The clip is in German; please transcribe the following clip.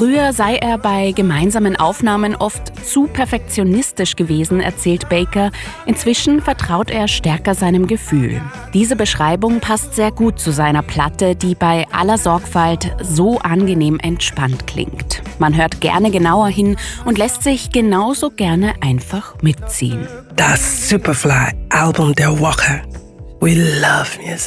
Früher sei er bei gemeinsamen Aufnahmen oft zu perfektionistisch gewesen, erzählt Baker. Inzwischen vertraut er stärker seinem Gefühl. Diese Beschreibung passt sehr gut zu seiner Platte, die bei aller Sorgfalt so angenehm entspannt klingt. Man hört gerne genauer hin und lässt sich genauso gerne einfach mitziehen. Das Superfly-Album der Woche. We love music.